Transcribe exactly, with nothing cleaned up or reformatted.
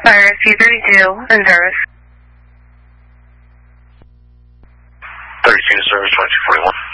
Fire rescue thirty-two in service. thirty-two in service, twenty-two forty-one.